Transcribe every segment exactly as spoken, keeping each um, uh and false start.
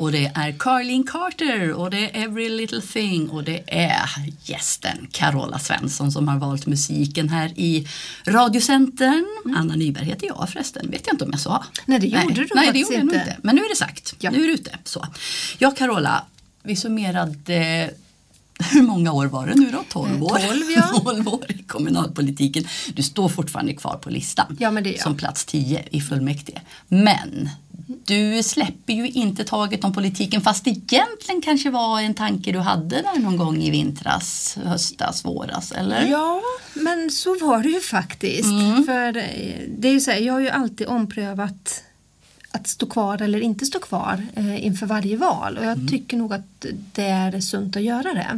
och det är Caroline Carter och det är Every Little Thing och det är gästen Carola Svensson som har valt musiken här i Radiocentern. Mm. Anna Nyberg heter jag förresten, vet jag inte om jag sa. Nej, det gjorde Nej. du Nej, faktiskt det gjorde inte. inte. Men nu är det sagt, ja. Nu är det ute. Så. Ja, Carola, vi summerade... Hur många år var det nu då? tolv år. tolv, ja. tolv år i kommunalpolitiken. Du står fortfarande kvar på listan. Ja, men det är jag. Som plats tio i fullmäktige. Men du släpper ju inte taget om politiken fast det egentligen kanske var en tanke du hade där någon gång i vintras, höstas, våras, eller? Ja, men så var det ju faktiskt. Mm. För det är ju så här, jag har ju alltid omprövat att stå kvar eller inte stå kvar eh, inför varje val. Och jag mm. tycker nog att det är sunt att göra det.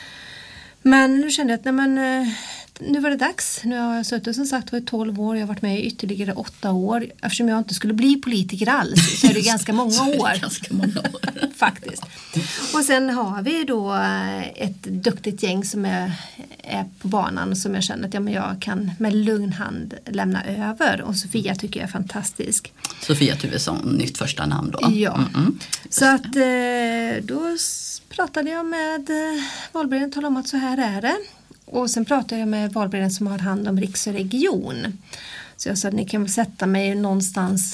Men nu kände jag att nej, men, eh, nu var det dags. Nu har jag suttit som sagt i tolv år. Jag har varit med i ytterligare åtta år. Eftersom jag inte skulle bli politiker alls så är det ganska många år. ganska många år. Faktiskt. Och sen har vi då ett duktigt gäng som är, är på banan som jag känner att ja, men jag kan med lugn hand lämna över. Och Sofia tycker jag är fantastisk. Sofia Tuvesson, nytt första namn då. Ja, Mm-mm. så att då pratade jag med valberedningen och talade om att så här är det. Och sen pratade jag med valberedningen som har hand om riks- och region. Så jag sa att ni kan väl sätta mig någonstans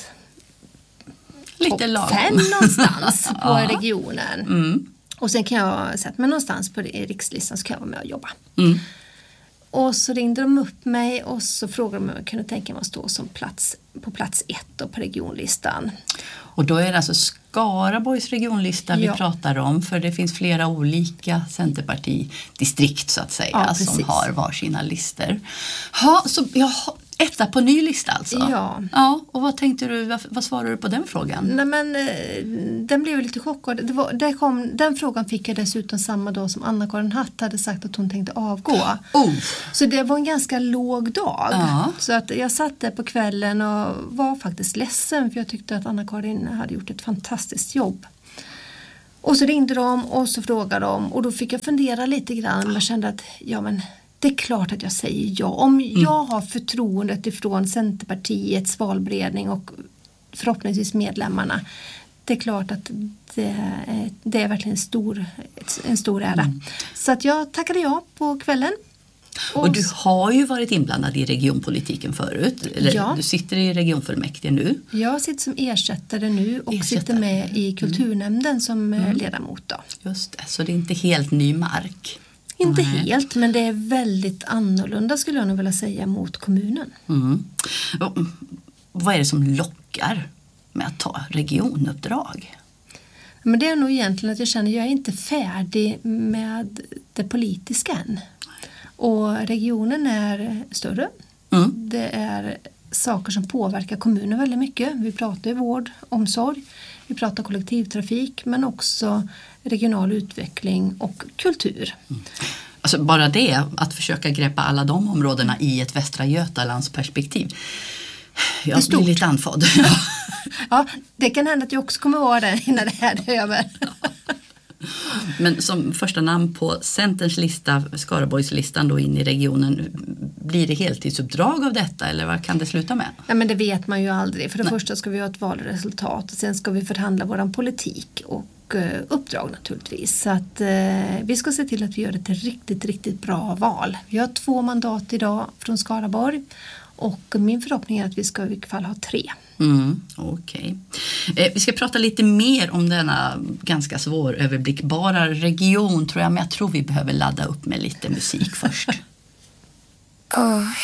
lite lagom. fem någonstans på regionen. Mm. Och sen kan jag sätta mig någonstans på rikslistan så kan jag vara med och jobba. Mm. Och så ringde de upp mig och så frågade de om jag kunde tänka mig att stå som plats, på plats ett och på regionlistan. Och då är det alltså Skaraborgs regionlista ja. vi pratar om, för det finns flera olika Centerpartidistrikt så att säga ja, som har varsina lister. Ha, så jag etta på ny lista alltså? Ja. Ja. Och vad tänkte du, vad, vad svarade du på den frågan? Nej men den blev lite chockad. Det var, det kom, den frågan fick jag dessutom samma dag som Anna-Karin Hatt hade sagt att hon tänkte avgå. Oh. Så det var en ganska låg dag. Ja. Så att jag satt där på kvällen och var faktiskt ledsen för jag tyckte att Anna-Karin hade gjort ett fantastiskt jobb. Och så ringde de och så frågade de och då fick jag fundera lite grann men jag kände att ja men det är klart att jag säger ja. Om mm. jag har förtroendet ifrån Centerpartiets valberedning och förhoppningsvis medlemmarna. Det är klart att det är, det är verkligen en stor, en stor ära. Mm. Så att jag tackade ja på kvällen. Och, och du har ju varit inblandad i regionpolitiken förut. Eller ja. Du sitter i regionfullmäktige nu. Jag sitter som ersättare nu och ersättare. sitter med i kulturnämnden som mm. ledamot. Då. Just det, så det är inte helt ny mark. Inte Nej. helt, men det är väldigt annorlunda skulle jag nog vilja säga mot kommunen. Mm. Och, vad är det som lockar med att ta regionuppdrag? Men det är nog egentligen att jag känner att jag är inte färdig med det politiska än. Och regionen är större. Mm. Det är saker som påverkar kommunen väldigt mycket. Vi pratar vård, omsorg, vi pratar kollektivtrafik men också regional utveckling och kultur. Mm. Alltså bara det, att försöka greppa alla de områdena i ett Västra Götalands perspektiv. Jag blir lite andfådd. Ja, det kan hända att jag också kommer vara där innan det här är över. Men som första namn på Centerns lista, Skaraborgslistan då in i regionen, blir det heltidsuppdrag av detta eller vad kan det sluta med? Ja, men det vet man ju aldrig. För det Nej. första ska vi ha ett valresultat och sen ska vi förhandla våran politik och eh, uppdrag naturligtvis. Så att eh, vi ska se till att vi gör ett riktigt, riktigt bra val. Vi har två mandat idag från Skaraborg och min förhoppning är att vi ska i alla fall ha tre. Mm, okej. Okay. Eh, vi ska prata lite mer om denna ganska svåröverblickbara region tror jag, men jag tror vi behöver ladda upp med lite musik först. Oh,